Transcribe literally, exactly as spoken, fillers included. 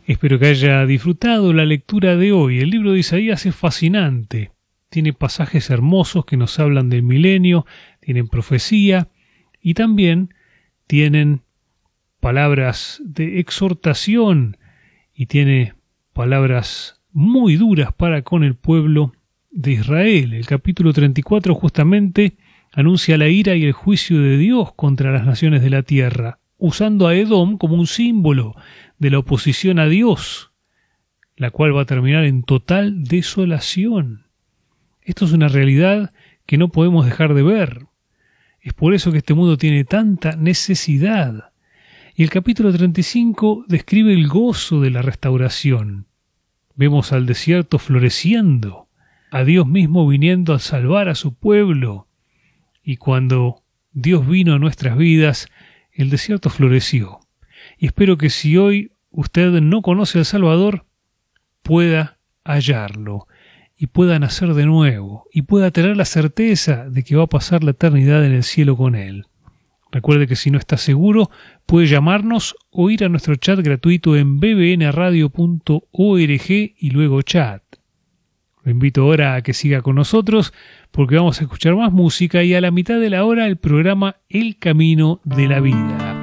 Espero que haya disfrutado la lectura de hoy. El libro de Isaías es fascinante. Tiene pasajes hermosos que nos hablan del milenio, tienen profecía y también tienen palabras de exhortación y tiene palabras muy duras para con el pueblo de Israel. El capítulo treinta y cuatro justamente anuncia la ira y el juicio de Dios contra las naciones de la tierra, usando a Edom como un símbolo de la oposición a Dios, la cual va a terminar en total desolación. Esto es una realidad que no podemos dejar de ver. Es por eso que este mundo tiene tanta necesidad. Y el capítulo treinta y cinco describe el gozo de la restauración. Vemos al desierto floreciendo, a Dios mismo viniendo a salvar a su pueblo. Y cuando Dios vino a nuestras vidas, el desierto floreció. Y espero que si hoy usted no conoce al Salvador, pueda hallarlo y pueda nacer de nuevo y pueda tener la certeza de que va a pasar la eternidad en el cielo con Él. Recuerde que si no está seguro, puede llamarnos o ir a nuestro chat gratuito en b b n radio punto org y luego chat. Lo invito ahora a que siga con nosotros porque vamos a escuchar más música y a la mitad de la hora el programa El Camino de la Vida.